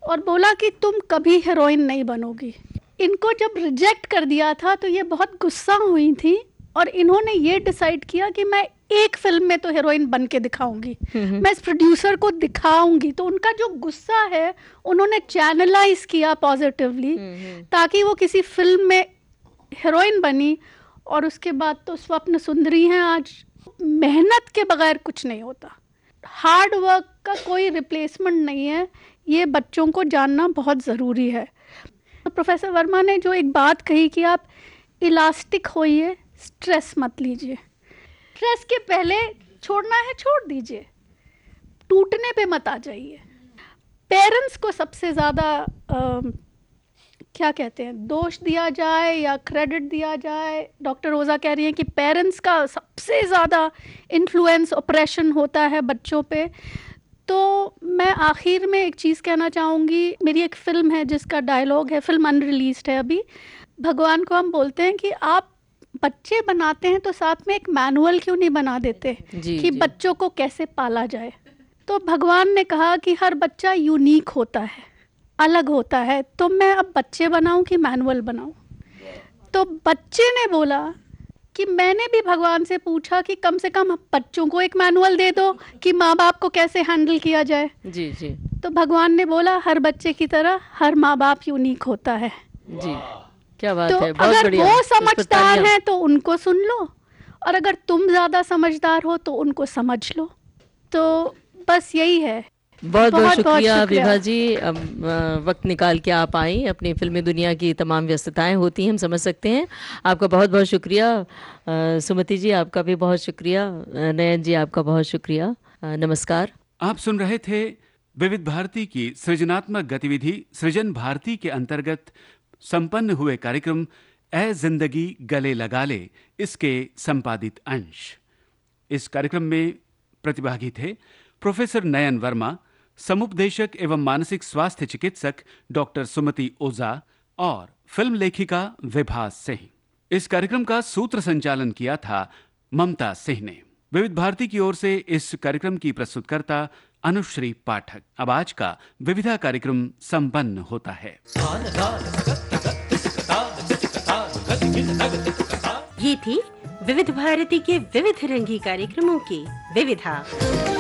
और बोला कि तुम कभी हीरोइन नहीं बनोगी। इनको जब रिजेक्ट कर दिया था तो ये बहुत गुस्सा हुई थी और इन्होंने ये डिसाइड किया कि मैं एक फिल्म में तो हीरोइन बन के दिखाऊंगी, मैं इस प्रोड्यूसर को दिखाऊंगी। तो उनका जो गुस्सा है उन्होंने चैनलाइज किया पॉजिटिवली, ताकि वो किसी फिल्म में हीरोइन बनी। और उसके बाद तो स्वप्न सुंदरी हैं आज। मेहनत के बगैर कुछ नहीं होता, हार्ड वर्क का कोई रिप्लेसमेंट नहीं है, ये बच्चों को जानना बहुत ज़रूरी है। तो प्रोफेसर वर्मा ने जो एक बात कही कि आप इलास्टिक होइए, स्ट्रेस मत लीजिए। स्ट्रेस के पहले छोड़ना है छोड़ दीजिए, टूटने पे मत आ जाइए। पेरेंट्स को सबसे ज़्यादा क्या कहते हैं, दोष दिया जाए या क्रेडिट दिया जाए। डॉक्टर रोज़ा कह रही हैं कि पेरेंट्स का सबसे ज़्यादा इन्फ्लुएंस, ऑपरेशन होता है बच्चों पे। तो मैं आखिर में एक चीज़ कहना चाहूँगी। मेरी एक फ़िल्म है जिसका डायलॉग है, फ़िल्म अनरिलीज्ड है अभी। भगवान को हम बोलते हैं कि आप बच्चे बनाते हैं तो साथ में एक मैनुअल क्यों नहीं बना देते कि बच्चों को कैसे पाला जाए। तो भगवान ने कहा कि हर बच्चा यूनिक होता है, अलग होता है, तो मैं अब बच्चे बनाऊं कि मैनुअल बनाऊं। तो बच्चे ने बोला कि मैंने भी भगवान से पूछा कि कम से कम बच्चों को एक मैनुअल दे दो कि माँ बाप को कैसे हैंडल किया जाए। जी जी। तो भगवान ने बोला हर बच्चे की तरह हर माँ बाप यूनिक होता है। जी, क्या बात तो है, बहुत अगर बढ़िया। वो समझदार हैं तो उनको सुन लो, और अगर तुम ज्यादा समझदार हो तो उनको समझ लो। तो बस यही है। बहुत बहुत शुक्रिया विभा जी, वक्त निकाल के आप आई। अपनी फिल्मी दुनिया की तमाम व्यस्तताएं होती हैं, हम समझ सकते हैं। आपका बहुत बहुत शुक्रिया। सुमति जी आपका भी बहुत शुक्रिया। नयन जी आपका बहुत शुक्रिया। नमस्कार। आप सुन रहे थे विविध भारती की सृजनात्मक गतिविधि सृजन भारती के अंतर्गत संपन्न हुए कार्यक्रम ए जिंदगी गले लगा ले, इसके संपादित अंश। इस कार्यक्रम में प्रतिभागी थे प्रोफेसर नयन वर्मा, समुपदेशक एवं मानसिक स्वास्थ्य चिकित्सक डॉक्टर सुमति ओझा और फिल्म लेखिका विभा सिंह। इस कार्यक्रम का सूत्र संचालन किया था ममता सिंह ने। विविध भारती की ओर से इस कार्यक्रम की प्रस्तुतकर्ता अनुश्री पाठक। अब आज का विविधा कार्यक्रम संपन्न होता है। ये थी विविध भारती के विविध रंगी कार्यक्रमों की विविधा।